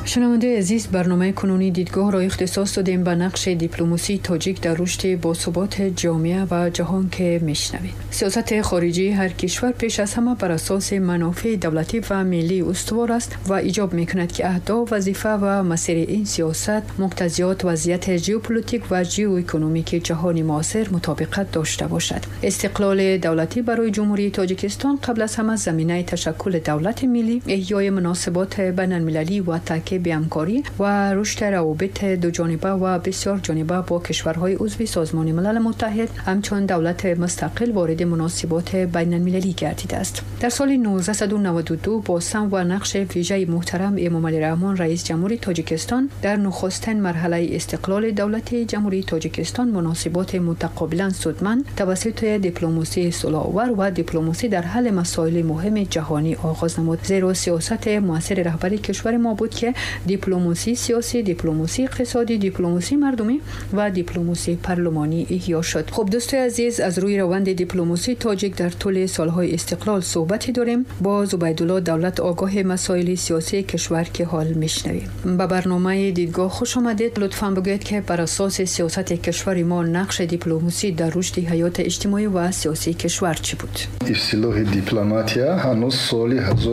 شنونده عزیز، برنامه کنونی دیدگاه را اختصاص دادیم به نقش دیپلماسی تاجیک در رشد باثبات جامعه و جهان که میشنوید. سیاست خارجی هر کشور پیش از همه بر اساس منافع دولتی و ملی استوار است و ایجاب میکند که اهداف، وظیفه و مسیر این سیاست مقتضیات وضعیت ژئوپلیتیک و ژئواکونومیک جهان معاصر مطابقت داشته باشد. استقلال دولتی برای جمهوری تاجیکستان قبل از همه زمینه تشکل دولت ملی، احیای مناسبات بین المللی و تاکید به همکاری و رشد روابط دو جانبه و بسیار جانبه با کشورهای عضو سازمان ملل متحد، همچون دولت مستقل وارد مناسبات بین المللی گردیده است. در سال 1992 با سهم و نقش ویژه محترم امام علی رحمان رئیس جمهوری تاجیکستان در نخستین مرحله استقلال دولت جمهوری تاجیکستان مناسبات متقابلا سودمند توسط دیپلماسی صلح‌آور و دیپلماسی در حل مسائل مهم جهانی آغاز نمود. زیرا سیاست موثر رهبری کشور ما بود که دیپلماسی سیاسی، دیپلماسی اقتصادی، دیپلماسی مردمی و دیپلماسی پارلمانی احیا شد. خب دوستان عزیز، از روی روند دیپلماسی تاجیک در طول سالهای استقلال صحبتی داریم. با زبیدالله دولت آگاه مسائل سیاسی کشور که حال میشنویم. به برنامه دیدگاه خوش آمدید. لطفاً بگویید که بر اساس سیاست کشور ما نقش دیپلماسی در رشد حیات اجتماعی و سیاسی کشور چی بود؟ اصطلاح دیپلماتیا هنوز سال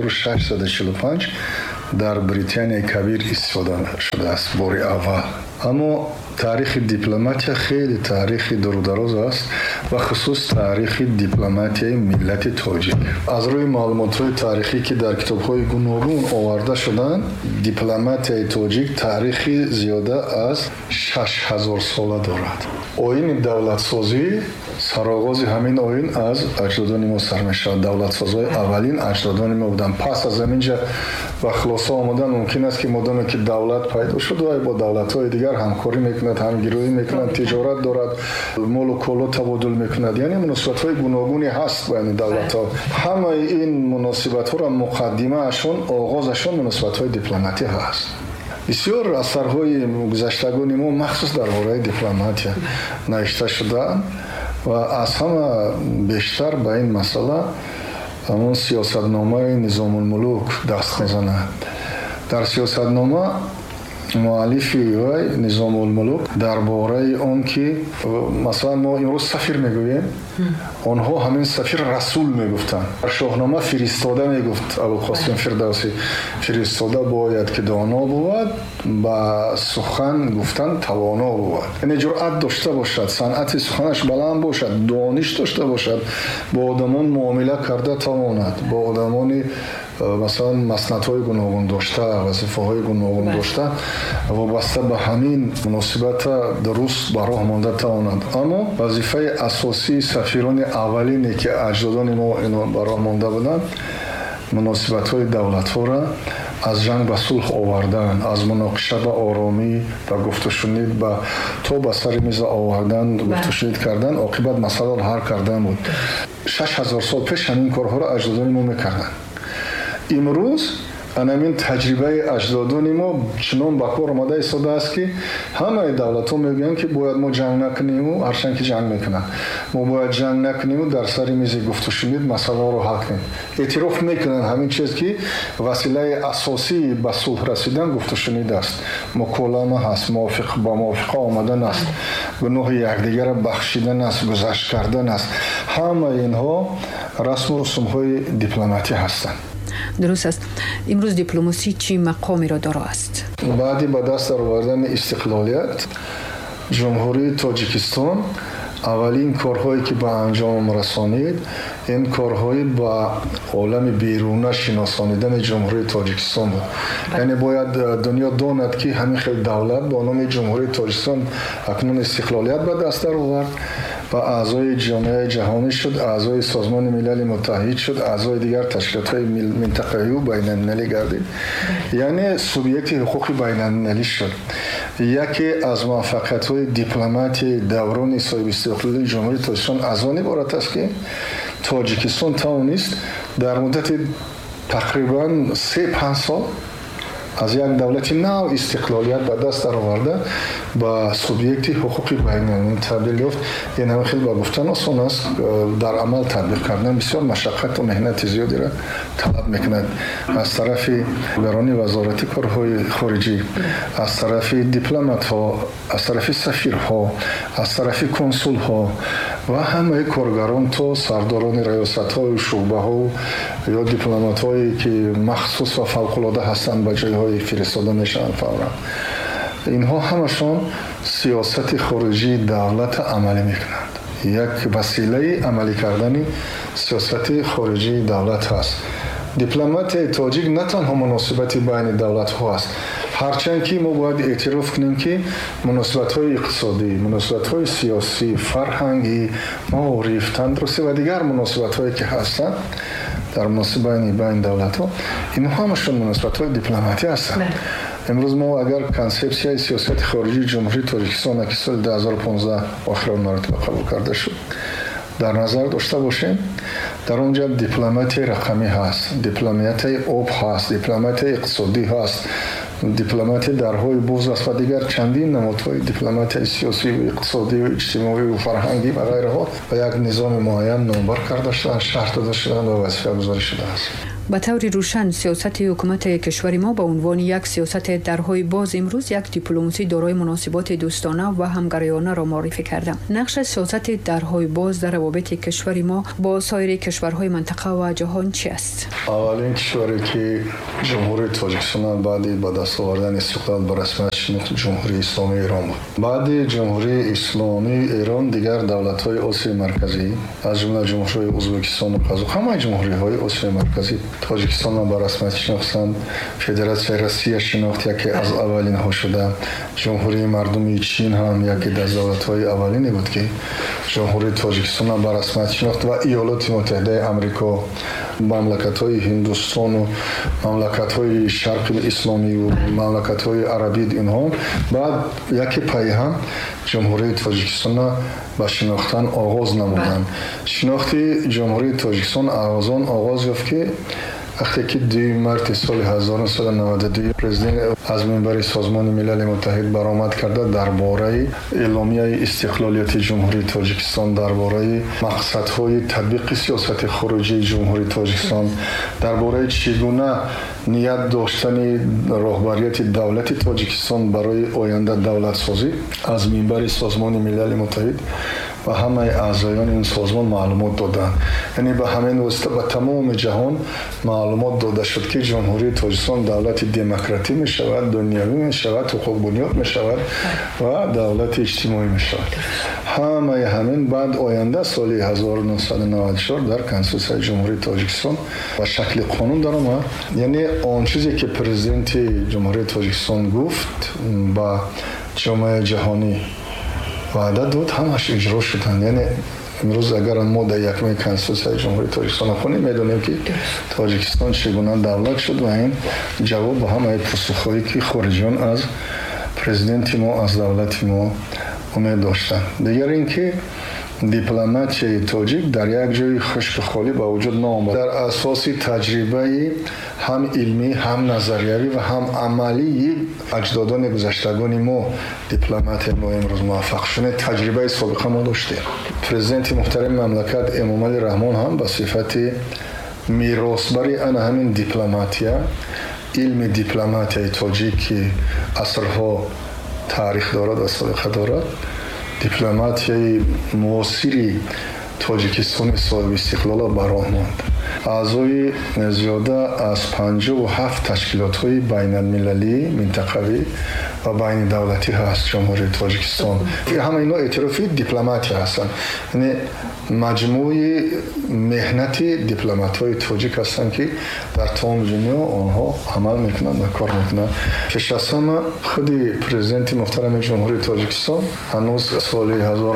1645 در بریتانیا کبیر استفاده شده است بار اول. اما تاریخ دیپلماتیا خیلی تاریخ دراز است و خصوص تاریخ دیپلماتیای ملت تاجیک. از روی معلومات‌های تاریخی که در کتاب‌های گوناگون آورده شدند، دیپلماتیای تاجیک تاریخی زیاده از 6000 ساله دارد. آیین دولت‌سازی سرآغاز همین آیین از اجدادان ما سر می‌شود. دولت‌سازهای اولین اجدادان ما بودند. پس از همینجا و خلاصه آمدن ممکن است که مدام که دولت پیدا شد و با دولت‌های دیگر همکاری میکند، همگرایی میکند، تجارت دارد، مال و کالا تبادل میکند. یعنی مناسبت‌های گوناگونی هست بین دولت‌ها. همه این مناسبت‌ها را مقدمه‌شون، آغازشون مناسبت‌های دیپلماتی هست. بسیار اثرهای گذشتگان ما مخصوص درباره دیپلماتیا نوشته شده و از همه بیشتر به این مسئله همون سیاستنامه نظام الملوک دست میزند. در سیاستنامه مؤلف وی نظام الملوک درباره اون که مثلا ما امروز سفیر میگوییم، آنها همین سفیر رسول میگفتن. در شاهنامه فرستاده میگفت ابوالقاسم فردوسی، فرستاده باید که دانا بود، با سخن گفتن توانا بود. یعنی جرأت داشته باشد، صنعت سخنش بلند باشد، دانش داشته باشد، با آدمان معامله کرده تواند، با آدمانی مثلا مسندهای گوناگون داشته، وظیفه‌های گوناگون داشته وابسته به همین مناسبت درست به راه مانده تواند. اما وظیفه اساسی سفیران اولینی که اجدادان ما اینو به راه مانده بودند، مناسبت‌های دولت‌ها را از جنگ به صلح آوردن، از مناقشه به آرامی و گفت و شنید به تا به سر میز آوردن، گفت و شنید کردن، عاقبت مسئله را حل کردن بود. 6000 سال پیش همین کارها را اجدادان ما می‌کردند. امروز همین تجربه اجدادان ما چنان به کار آمده ایستاده است که همه دولت‌ها میگن که باید ما جنگ نکنیم و هرچند که جنگ میکنن، ما باید جنگ نکنیم و در سر میز گفت و شنید مسئله رو حل کنیم. اعتراف میکنن همین چیز که وسیله اساسی به صلح رسیدن گفت و شنید است، مکالمه هست، موافق با موافقه آمدن است، گناه یکدیگر را بخشیدن است، گذشت کردن است. همه اینها رسم و رسوم‌های دیپلماتی هستند. درست است. امروز دیپلماسی چی مقامی را داره است؟ بعدی به دست آوردن استقلالیت، جمهوری تاجیکستان اولین کارهایی که به انجام رسانید، این کارهایی با عالم بیرونه شناسانیدن جمهوری تاجیکستان بود. یعنی باید دنیا داند که همین خیلی دولت با نام جمهوری تاجیکستان اکنون استقلالیت به دست آورد و اعضای جامعه جهانی شد، اعضای سازمان ملل متحد شد، اعضای دیگر تشکیلات‌های منطقه‌ای و بین‌المللی گردید. یعنی سوبیکت حقوق بین‌المللی شد. یکی از موفقیت‌های دیپلماتی دوران صاحب استقلالی جمهوری تاجیکستان از آن عبارت است که تاجیکستان توانست در مدت تقریباً 3-5 سال از یک دولت نو استقلالیت به دست آورده با سوبیکتی حقوقی بین‌المللی تبدیل یافت. این هم خیلی با گفتن آسان است، در عمل تطبیق کردن بسیار مشقت و مهنت زیادی را طلب میکند از طرف برانی وزارت کارهای خارجی، از طرف دیپلمات ها، از طرف سفیر ها، از طرف کنسول ها و همه کارگران تا سرداران ریاست های شعبه ها یا دیپلمات هایی که مخصوص و فوق العاده هستند به جای های فرستاده میشن فورا. اینها همشون سیاست خارجی دولت عملی میکنند. یک وسیله عملی کردن سیاست خارجی دولت هست. دیپلمات تاجیک نه تنها مناسبت بین دولت ها است، هرچند که ما باید اعتراف کنیم که مناسبت های اقتصادی، مناسبت های سیاسی، فرهنگی، معارف، تندرستی و دیگر مناسبت هایی که هستند در مناسبت بین دولت ها، اینها همشون مناسبت های دیپلماتی هستند. امروز ما اگر کنسپسیای سیاست خارجی جمهوری تاجیکستان که سال 2015 آخرین مرتبه قبول کرده شد در نظر داشته باشیم، در اونجا دیپلماتی رقمی هست، دیپلماتی آب هست، دیپلماتی اقتصادی هست، دیپلماتی درهای باز است و دیگر چندین نمادهای دیپلماتی سیاسی و اقتصادی و اجتماعی و فرهنگی و غیرها و یک نظام معین نامبر کرده شدند، شرح داده شدند و وظیفه گذاری شده است. به طور روشن سیاست حکومت کشور ما به عنوان یک سیاست درهای باز امروز یک دیپلماسی دارای مناسبات دوستانه و همگرایانه را معرفی کرده. نقش سیاست درهای باز در روابط کشور ما با سایر کشورهای منطقه و جهان چی است؟ اولین کشوری که جمهوری تاجیکستان بعد با دست آوردن استقلال به رسمیت شناخت جمهوری اسلامی ایران بود. بعد جمهوری اسلامی ایران دیگر دولت‌های آسیای مرکزی از جمله جمهوری ازبکستان و قزاقستان، همه جمهوری‌های آسیای مرکزی تاجیکستان را به رسمیت شناختند. فدراسیون روسیه شناخت یکی از اولین ها شده. جمهوری مردمی چین هم یکی از دولت‌های اولینی بود که جمهوری تاجیکستان را به رسمیت شناخت و ایالات متحده آمریکا، مملکت‌های هندوستان و مملکت‌های شرق اسلامی و مملکت‌های عربی اینها بعد یکی پای هم جمهوری تاجیکستان را به شناختن آغاز نمودند. شناخت جمهوری تاجیکستان آغاز یافت که وقتی که 2 مارس سال 1992 پرزیدنت از منبر سازمان ملل متحد برآمد کرده درباره اعلامیه استقلالیت جمهوری تاجیکستان، درباره مقصدهای تطبیق سیاست خارجی جمهوری تاجیکستان، درباره چگونه نیت داشتن رهبریت دولت تاجیکستان برای آینده دولت سازی از منبر سازمان ملل متحد و همه اعضایان این سازمان معلومات دادند. یعنی به همین واسطه به تمام جهان معلومات داده شد که جمهوری تاجیکستان دولت دموکراتی می شود، دنیوی می شود، حقوق بنیاد می شود و دولت اجتماعی می شود. همین بعد آینده سال 1994 در کنستیتوسیون جمهوری تاجیکستان و شکل قانون در آمد. یعنی آن چیزی که پرزیدنت جمهوری تاجیکستان گفت با جامعه جهانی وعده داد، همش اجرا شدن. یعنی امروز اگر ما در یکمه کنستیتوسیون جمهوری تاجیکستان خونیم میدونیم که تاجیکستان چگونه دولت شد و این جواب به همه پاسخهایی که خارجیان از پرزیدنت ما از دولت ما امید داشتن. دیگر اینکه دیپلماتی تاجیک در یک جای خشک خالی به وجود نآمد. در اساس تجربه هم علمی، هم نظریوی و هم عملی اجدادان گذشتگان ما دیپلمات ما امروز موفق شدن. تجربه سابقه ما داشتیم. پرزیدنت محترم مملکت امام علی رحمان هم به صفت میراثبر همین دیپلماتیه، علم دیپلماتی تاجیک که عصرها تاریخ دارد و سابقه دارد، دیپلماتی معاصری تاجیکستان صاحب استقلال براه ماند. اعضای زیاده از 57 تشکیلات‌های بین‌المللی، منطقوی و بین دولتی هست جمهوری تاجیکستان. همه اینا اعترافی دیپلماتی هستند. یعنی مجموعه مهنت دیپلمات‌های تاجیک هستند که در تمام دنیا آنها عمل میکنند و کار میکنند. پیش از همه خود پرزیدنت محترم جمهوری تاجیکستان هنوز سال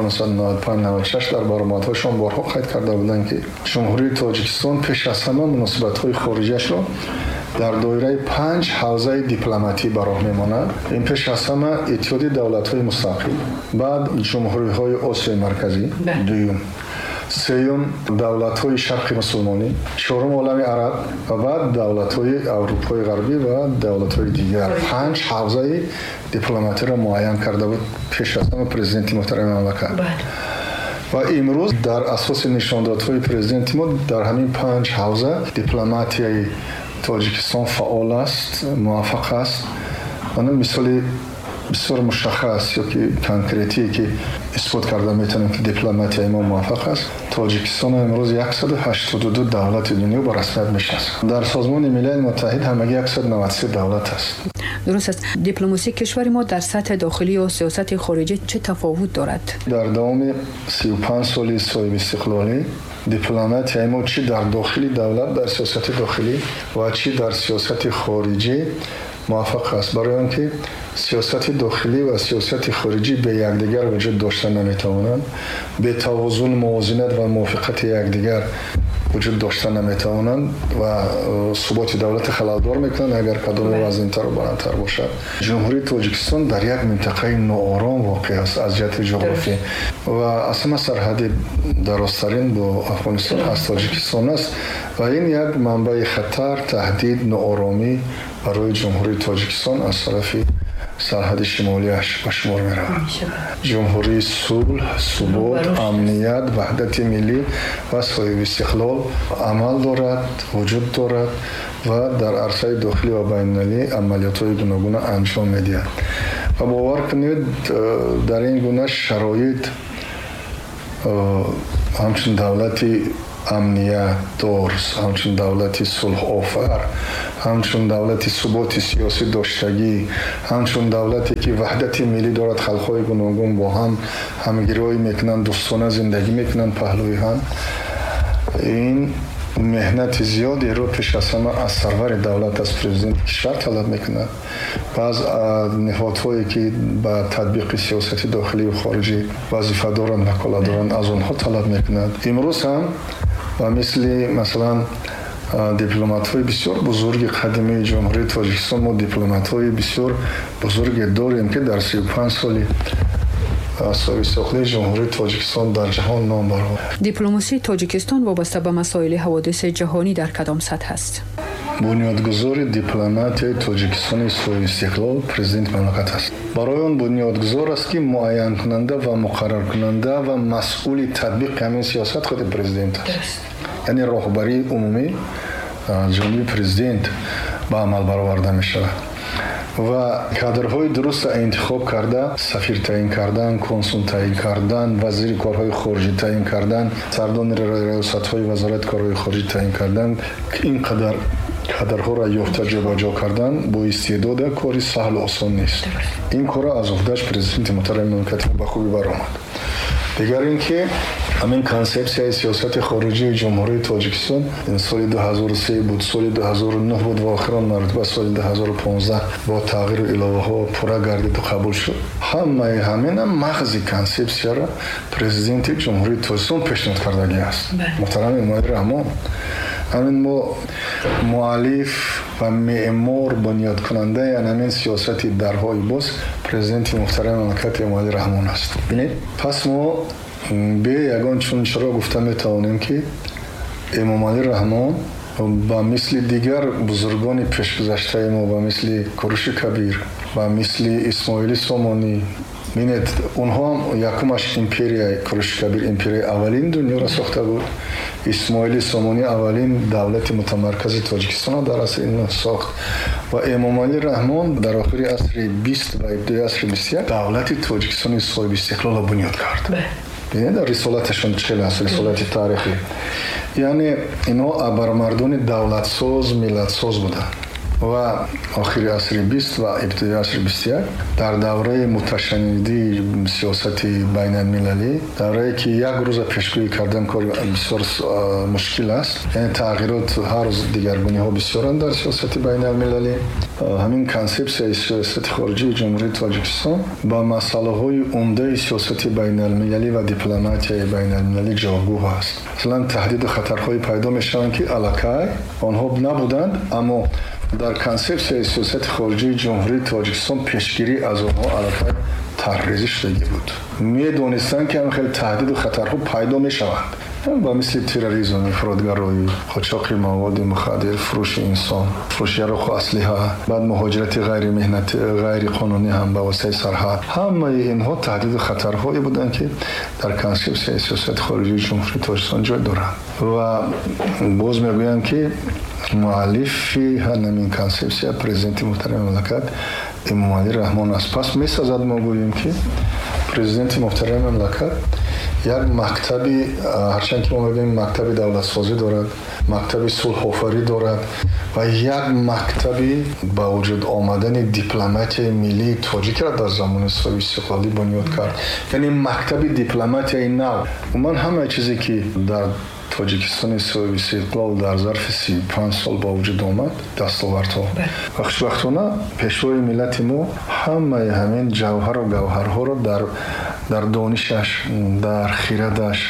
1995-96 در برآمدهاشان بارها قید کرده بودند که جمهوری تاجیکستان پیش از همه مناسبت‌های خارجیش را در دایره 5 حوزه دیپلماتی براه میماند. این پیش از همه اتحادیه دولت‌های مستقل، بعد جمهوری‌های آسیای مرکزی، دوم سیوم دولت‌های شرق مسلمانی، چهارم عالم عرب و بعد دولت‌های اروپای غربی و دولت‌های دیگر. 5 حوزه دیپلماتی را معین کرده بود پیش از همه پرزیدنت محترم مملکت. و امروز در اساس نشاندادهای پرزیدنت ما در همین 5 حوزه دیپلماتی تاجیکستان فعال است، موفق است. من مثال بسیار مشخص یا که کنکریتی که اثبات کرده میتونیم که دیپلماتی ما موفق است. تاجیکستان امروز 182 دولت دنیا با رسمیت میشناسد. در سازمان ملل متحد همگی 193 دولت است. درست است. دیپلماسی کشور ما در سطح داخلی و سیاست خارجی چه تفاوت دارد؟ در دوام 35 سال صاحب استقلالی دیپلماتی ما چی در داخلی دولت در سیاست داخلی و چی در سیاست خارجی موفق است. برای آنکه سیاست داخلی و سیاست خارجی به یکدیگر وجود داشته نمیتوانند، به توازن، موازنت و موافقت یکدیگر وجود داشته نمیتوانند و ثبات دولت خلالدار میکنند اگر کدام وزن‌تر و بلندتر باشد. جمهوری تاجیکستان در یک منطقه ناآرام واقع است از جهت جغرافی و اصلا سرحد درازترین با افغانستان از تاجیکستان است و این یک منبع خطر، تهدید، ناآرامی برای جمهوری تاجیکستان از طرف سرحد شمالیش به شمار می رود. جمهوری صلح، ثبات، امنیت، وحدت ملی و صاحب استقلال عمل دارد، وجود دارد و در عرصه داخلی و بین‌المللی عملیات‌های گوناگون انجام می‌دهد. و باور کنید در این گونه شرایط همچون دولتی امنیت دارس، همچون دولتی صلح آفر، همچون دولتی ثبات سیاسی داشتگی، همچون دولتی که وحدت ملی دارد، خلق‌های گوناگون با هم همگرایی میکنند، دوستانه زندگی میکنند پهلوی هم. این مهنت زیادی رو پیش از همه از سرور دولت از پرزیدنت کشور طلب میکنند و از نهادهایی که با تطبیق سیاست داخلی و خارجی وظیفه دارند و کلا دارند از آنها طلب میکنند. امروز هم و مثلا دیپلمات‌های بسیار بزرگ قدیمی جمهوری تاجیکستان ما دیپلمات‌های بسیار بزرگ داریم که در 35 سال صاحب استقلالی جمهوری تاجیکستان در جهان نام برآورد. دیپلماسی تاجیکستان وابسته به مسائل حوادث جهانی در کدام سطح است؟ بنیادگذار دیپلماتی تاجیکستان صاحب استقلال پرزیدنت مملکت است. برای آن بنیادگذار است که معین کننده و مقرر کننده و مسئول تطبیق همین سیاست خود پرزیدنت است. یعنی راهبری عمومی جمهوری پرزیدنت به عمل برآورده می شود و کادرهای درست انتخاب کرده، سفیر تعیین کردن، کنسول تعیین کردن، وزیر کارهای خارجی تعیین کردن، سردان ریاست‌های وزارت کارهای خارجی تعیین کردن که اینقدر کادرها را یافته جابجا کردن با استعداد کاری سهل و آسان نیست. این کار از عهده‌اش پرزیدنت محترم مملکت به خوبی برآمد. دیگر اینکه همین کانسپسیای سیاست خارجی جمهوری تاجیکستان این سال 2003 بود، سال 2009 بود و آخران مرتبه سال 2015 با تغییر الهه ها پورا گردید و قبول شد. همین مغز کانسپسیا را پرزیدنت جمهوری تاجیکستان پیشنهاد کردگی است. محترم امامزاده رحمان همین ما مؤلف و معمار بنیاد کننده یعنی همین سیاست درهای باز پرزیدنت محترم مملکت امامزاده رحمان است. ببینید پس ما به یگان چرا گفته میتوانیم که امامزاده رحمان با مثل دیگر بزرگان پیشگذشته ما و مثل کوروش کبیر و مثل اسماعیل سامانی ببینید اونها هم یکمش امپریا کوروش کبیر امپریا اولین دنیا را ساخته بود. اسماعیل سامانی اولین دولت متمرکز تاجیکستان در عصر این ساخت و امامزاده رحمان در آخر عصر 20 و ابتدای عصر 21 دولت تاجیکستان صاحب استقلال را بنیاد کرد. ببینید رسالتشون چه است، رسالت تاریخی. یعنی اینا ابرمردان دولت ساز، ملت ساز بودند و آخر عصر 20 و ابتدای عصر 21 در دوره متشنجی سیاست بین المللی، دوره‌ای که یک روز پیشگویی کردن کار بسیار مشکل است، یعنی تغییرات هر روز دیگرگونی‌ها بسیارند در سیاست بین المللی. همین کانسپسیای سیاست خارجی جمهوری تاجیکستان با مسائل عمده سیاست بین المللی و دیپلماتی بین المللی جاگوه است. مثلا تهدید و خطرهای پیدا میشوند که علاقه آنها نبودند اما در کانسپسیای سیاست خارجی جمهوری تاجیکستان پیشگیری از آنها علاقه تحریزی شده بود. می‌دانستند که خیلی تهدید و خطرها پیدا می‌شوند با مثل تروریسم، افراطگرایی، قاچاق مواد مخدر، فروش انسان، فروش یارق اسلحه، بعد مهاجرت غیر مهنتی غیر قانونی هم به واسطه سرحد، همه اینها تهدید خطرهایی بودند که در کانسپسیون سیاست خارجی جمهوری تاجیکستان جای دارند و باز میگویم که مؤلفی همین کانسپسیون پرزیدنت محترم مملکت امامعلی رحمان است. پس می‌سازد ما گوییم که پرزیدنت محترم مملکت یک مکتبی، هرچند که ما میگیم مکتب دولت سازی دارد، مکتب صلح آفرینی دارد و یک مکتبی با وجود آمدن دیپلماتی ملی تاجیک را در زمان صلح استقلالی بنیاد کرد. یعنی مکتب دیپلماتی نو. من همه چیزی که در تاجیکستان صلح استقلال در ظرف 35 سال با وجود آمد دستاوردها و خوشبختانه پیشروی ملت ما همه همین جوهر و گوهرها را در دانشش، در خیرتش،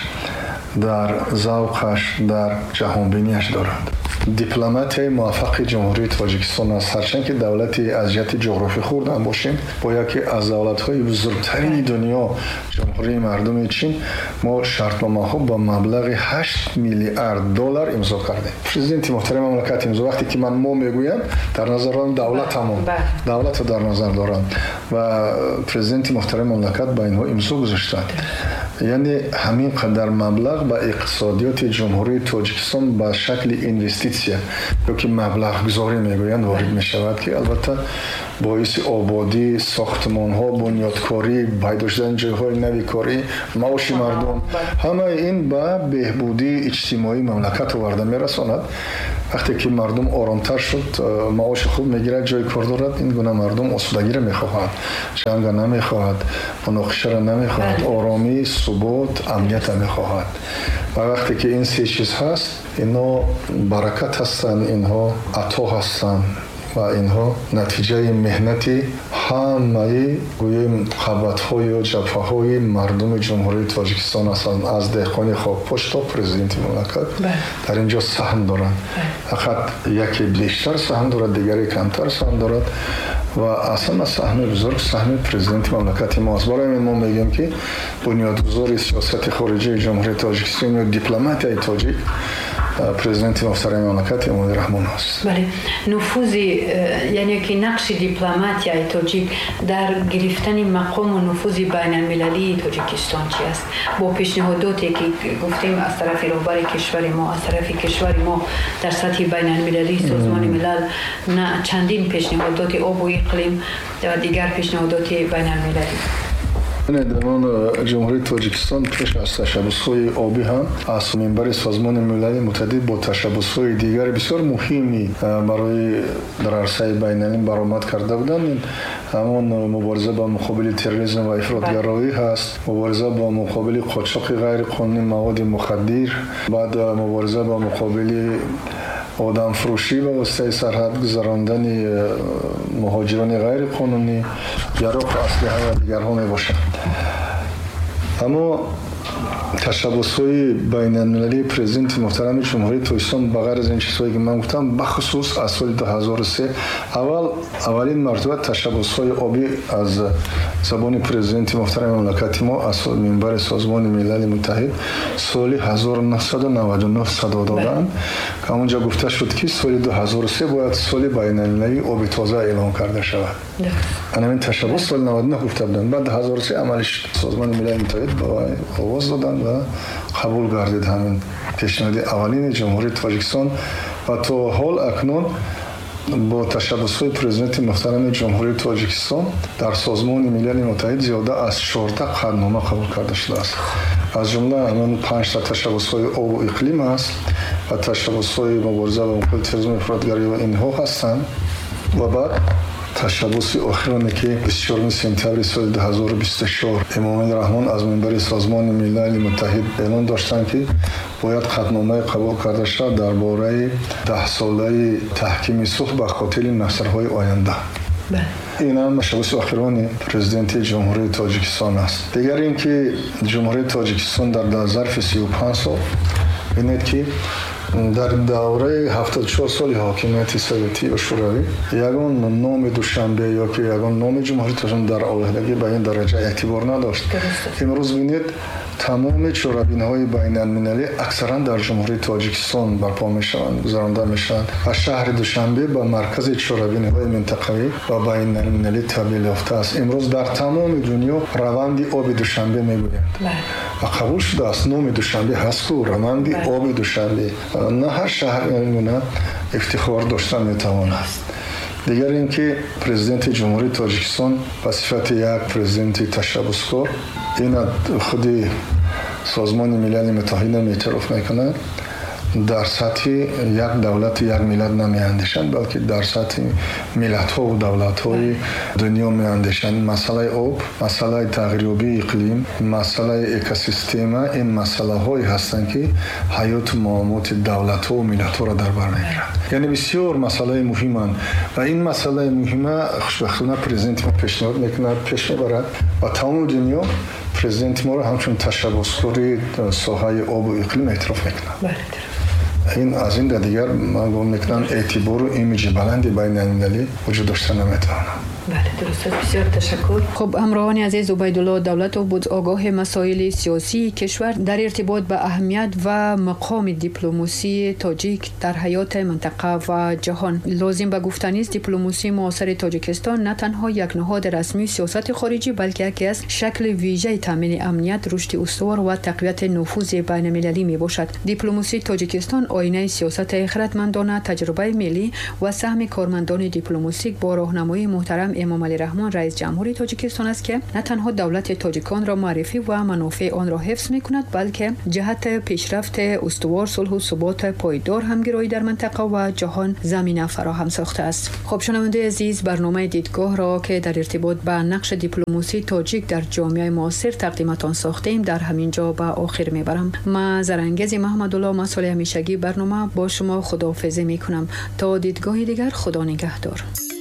در ذوقش، در جهانبینیش دارد. دیپلمات موفق جمهوری تاجیکستان است. هرچند که دولتی از جهت جغرافی خورد هم باشیم با یکی از دولت‌های بزرگترین دنیا جمهوری مردم چین ما شرطنامه‌ها با مبلغ 8 میلیارد دلار امضا کردیم. پرزیدنت محترم مملکت امضا وقتی که من میگویم در نظر دارم دولت رو در نظر دارم و پرزیدنت محترم مملکت با اینها امضا گذاشتند. یعنی همین قدر مبلغ با اقتصادیات جمهوری تاجیکستان به شکل اینوستیسیا یا که مبلغ گذاری میگویند وارد می شود که البته باعث آبادی، ساختمان ها، بنیادکاری، پیدا شدن جایهای نوی کاری، معاش مردم، همه این به بهبودی اجتماعی مملکت آورده میرساند. وقتی که مردم آرامتر شد، معاش خوب میگیرد، جای کار دارد، این گونه مردم آسودگی را میخواهد، جنگ نمیخواهد، مناقشه را نمیخواهد، آرامی، ثبات، امنیت را میخواهد. و وقتی که این سه چیز هست، اینا برکت هستند، اینها عطا هستند و اینها نتیجه مهنتی همه گوییم قوت‌های و جبهه‌های مردم جمهوری تاجیکستان هستند. از دهقان خاکپشت تا پرزیدنت مملکت در اینجا سهم دارند. فقط یکی بیشتر سهم دارد، دیگری کمتر سهم دارد و اصلا سهم بزرگ سهم پرزیدنت مملکت ما است. برای ما میگیم که بنیادگذار سیاست خارجی جمهوری تاجیکستان و دیپلماتی تاجیک پرزیدنت محترم مملکت امامعلی رحمان است. بله، نفوذ یعنی که نقش دیپلماتی تاجیک در گرفتن مقام و نفوذ بین المللی تاجیکستان چی است؟ با پیشنهاداتی که گفتیم از طرف رهبر کشور ما، از طرف کشور ما در سطح بین المللی سازمان ملل، نه چندین پیشنهادات آب و اقلیم و دیگر پیشنهادات بین المللی. درمان جمهوری تاجیکستان پیش از تشبس‌های آبی هم از منبر سازمان ملل متحد با تشبس‌های دیگر بسیار مهمی برای در عرصه بین‌المللی برآمد کرده بودند. همون مبارزه با مقابل تروریسم و افراطگرایی هست، مبارزه با مقابل قاچاق غیر قانونی مواد مخدر، بعد مبارزه با مقابل آدم فروشی و واسطه سرحد گذراندن مهاجران غیر قانونی، یارق اسلحه و دیگرها می باشند. اما تشبس‌های بین المللی پرزیدنت محترم جمهوری تاجیکستان بغیر از این چیزهایی که من گفتم بخصوص از سال 2003 اولین مرتبه تشبس‌های آبی از زبان پرزیدنت محترم مملکت ما از منبر سازمان ملل متحد سال 1999 صدا دادند که اونجا گفته شد که سال 2003 باید سال بین المللی آب تازه اعلام کرده شود. همین تشبس سال 99 گفته بودند، بعد 2003 عملش سازمان ملل متحد با آواز دادند و قبول گردید همین پیشنهاد اولین جمهوری تاجیکستان و تا حال اکنون با تشبس‌های پرزیدنت محترم جمهوری تاجیکستان در سازمان ملل متحد زیاده از 14 قطعنامه قبول کرده شده است. از جمله همین 5 تا تشبس‌های آب و اقلیم است و تشبس‌های مبارزه با مقابل تروریسم و افراطگرایی و اینها هستند و بعد تشبس آخرانی که 24 سپتامبر سال 2024 امامعلی رحمان از منبر سازمان ملل متحد اعلان داشتند که باید قطعنامه قبول کرده شود درباره 10 ساله تحکیم صلح به خاطر نسل‌های آینده. این هم تشبس آخرانی پرزیدنت جمهوری تاجیکستان است. دیگر اینکه جمهوری تاجیکستان در ظرف 35 سال ببینید که در دوره 74 سال حاکمیت سوویتی و شوروی یگان نام دوشنبه یا که یگان نام جمهوری تاجیکستان در علیحدگی به این درجه اعتبار نداشت. امروز ببینید تمام چرابین‌های بین‌المللی اکثرا در جمهوری تاجیکستان برپا میشوند، گذرانده میشوند و شهر دوشنبه به مرکز چرابین‌های منطقه‌ای و بین‌المللی تبدیل یافته است. امروز در تمام دنیا روند آب دوشنبه میگویند و قبول شده است. نام دوشنبه هست که روند آب دوشنبه، نه هر شهر اینگونه افتخار داشتن میتواند. دیگر اینکه پرزیدنت جمهوری تاجیکستان به صفت یک پرزیدنت تشبثکار این خود سازمان ملل متحد اعتراف میکنند، در سطح یک دولت یک ملت نمیاندیشند بلکه در سطح ملت ها و دولت های دنیا میاندیشند. مسئله آب، مسئله تغییریابی اقلیم، مسئله اکوسیستم، این مسئله هایی هستند که حیات و معاملات دولت ها و ملت ها را در بر میگیرند. یعنی بسیار مسئله مهمند و این مسئله مهمه خوشبختانه پرزیدنت ما پیشنهاد میکند، پیش میبرد و تمام دنیا پرزیدنت ما را همچون تشبثکار ساحه آب و اقلیم اعتراف میکند. این از این دیگر من گم میکنم اعتبار و ایمیج بلندی بین المللی وجود داشته نمیتواند. بله درست است. بسیار تشکر. خب همراهان عزیز، عبیدالله دولتوف بود آگاه مسائل سیاسی کشور در ارتباط به اهمیت و مقام دیپلماسی تاجیک در حیات منطقه و جهان. لازم به گفتن است دیپلماسی معاصر تاجیکستان نه تنها یک نهاد رسمی سیاست خارجی بلکه یکی از شکل ویژه تامین امنیت، رشد استوار و تقویت نفوذ بین المللی می باشد. دیپلماسی تاجیکستان آینه سیاست خردمندانه، تجربه ملی و سهم کارمندان دیپلماتیک با راهنمایی محترم امام علی رحمان رئیس جمهوری تاجیکستان است که نه تنها دولت تاجیکان را معرفی و منافع آن را حفظ می‌کند بلکه جهت پیشرفت استوار، صلح و ثبات پایدار، همگرایی در منطقه و جهان زمینه فراهم ساخته است. خب شنونده عزیز، برنامه دیدگاه را که در ارتباط با نقش دیپلماسی تاجیک در جامعه معاصر تقدیمتان ساختیم در همین جا به آخر میبرم. من زرنگز محمدالله مسئول همیشگی برنامه با شما خداحافظی میکنم تا دیدگاه دیگر. خدا نگهدار.